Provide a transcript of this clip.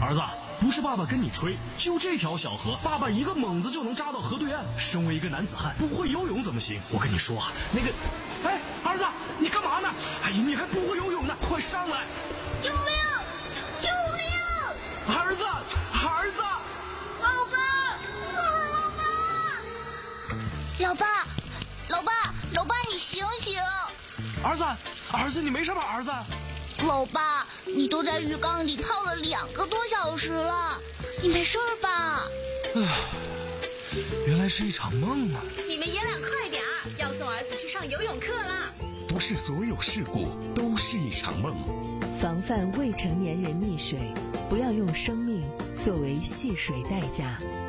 儿子，不是爸爸跟你吹，就这条小河，爸爸一个猛子就能扎到河对岸。身为一个男子汉，不会游泳怎么行？我跟你说啊，那个，哎，儿子，你干嘛呢？哎呀，你还不会游泳呢，快上来！ 救命！救命！ 儿子，儿子！ 老爸，老爸，老爸，你醒醒！ 儿子，你没事吧？儿子， 老爸，你都在浴缸里泡了2个多小时了，你没事吧？ 原来是一场梦啊！ 你们爷俩快点儿，要送儿子去上游泳课啦！ 不是所有事故都是一场梦。 防范未成年人溺水，不要用生命作为戏水代价。